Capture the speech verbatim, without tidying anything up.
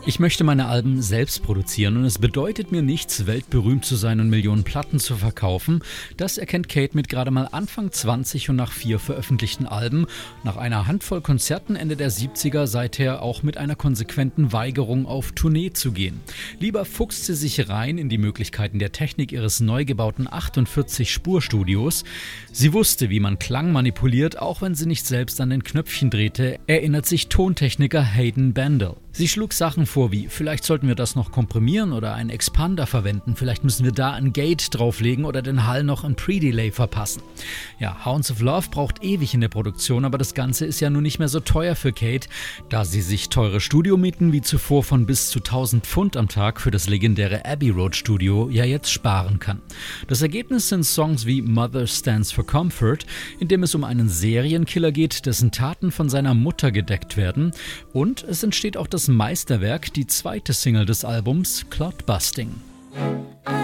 Ich möchte meine Alben selbst produzieren und es bedeutet mir nichts, weltberühmt zu sein und Millionen Platten zu verkaufen. Das erkennt Kate mit gerade mal Anfang zwanzig und nach vier veröffentlichten Alben, nach einer Handvoll Konzerten Ende der siebziger seither auch mit einer konsequenten Weigerung auf Tournee zu gehen. Lieber fuchst sie sich rein in die Möglichkeiten der Technik ihres neu gebauten achtundvierzig-Spur-Studios. Sie wusste, wie man Klang manipuliert, auch wenn sie nicht selbst an den Knöpfchen drehte, erinnert sich Tontechniker Hayden Bendel. Sie schlug Sachen vor wie, vielleicht sollten wir das noch komprimieren oder einen Expander verwenden, vielleicht müssen wir da ein Gate drauflegen oder den Hall noch ein Pre-Delay verpassen. Ja, Hounds of Love braucht ewig in der Produktion, aber das Ganze ist ja nun nicht mehr so teuer für Kate, da sie sich teure Studiomieten wie zuvor von bis zu tausend Pfund am Tag für das legendäre Abbey Road Studio ja jetzt sparen kann. Das Ergebnis sind Songs wie Mother Stands for Comfort, in dem es um einen Serienkiller geht, dessen Taten von seiner Mutter gedeckt werden, und es entsteht auch das Meisterwerk, die zweite Single des Albums, Cloudbusting.